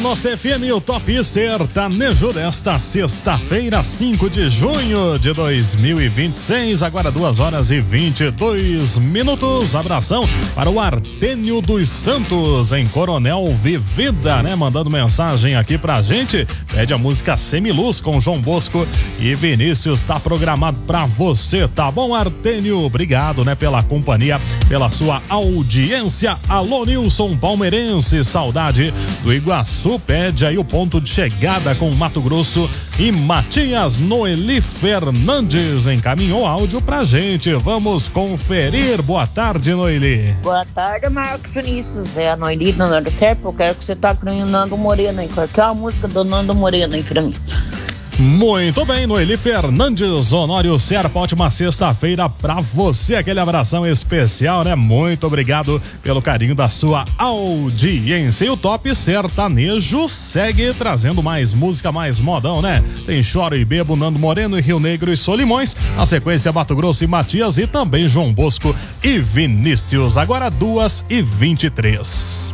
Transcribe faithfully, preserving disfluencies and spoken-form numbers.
nossa F M, o Top Sertanejo desta sexta-feira, cinco de junho de dois mil e vinte e seis, agora duas horas e vinte e dois minutos. Abração para o Artênio dos Santos, em Coronel Vivida, né? Mandando mensagem aqui pra gente. Pede a música Semiluz com João Bosco e Vinícius, tá programado pra você, tá bom, Artênio? Obrigado, né, pela companhia, pela sua audiência. Alô, Nilson Palmeirense, saudade do Iguaçu, pede aí o ponto de chegada com Mato Grosso e Matias. Noeli Fernandes encaminhou áudio pra gente, vamos conferir. Boa tarde, Noeli. Boa tarde, Marcos Vinícius. É a Noeli do Nando Serpa. Eu quero que você toque no Nando Moreno aí. Qual é a música do Nando Moreno aí pra mim? Muito bem, Noeli Fernandes, Honório Serpa, ótima sexta-feira pra você, aquele abração especial, né? Muito obrigado pelo carinho da sua audiência. E o Top Sertanejo segue trazendo mais música, mais modão, né? Tem Choro e Bebo, Nando Moreno e Rio Negro e Solimões, na sequência Mato Grosso e Matias e também João Bosco e Vinícius. Agora duas e vinte e três.